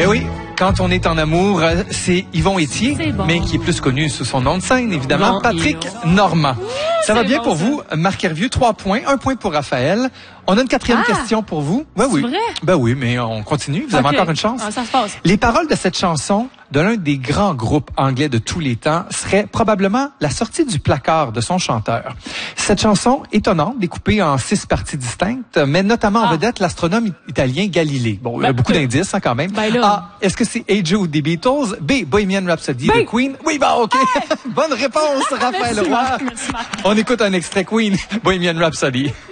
Eh oui, quand on est en amour, c'est Yvon Ethier, Bon. mais qui est plus connu sous son nom de scène, évidemment, Non, Patrick Normand. Ça va bien bon, pour ça. vous, Marc Hervieux, 3 points, 1 point pour Raphaël. On a une 4e question pour vous. Ben oui. vrai? Ben oui, mais on continue. Vous avez Ok. encore une chance. Ah, ça se passe. Les paroles de cette chanson de l'un des grands groupes anglais de tous les temps seraient probablement la sortie du placard de son chanteur. Cette chanson étonnante, découpée en 6 parties distinctes, met notamment en vedette l'astronome italien Galilée. Bon, il y a beaucoup d'indices quand même. Ben là. A, est-ce que c'est Hey Jude des Beatles? B, Bohemian Rhapsody de Queen? Oui, bah ok. Bonne réponse, Raphaël Merci, Roy. Marc. Merci, Marc. On écoute un extrait Queen, Bohemian Rhapsody.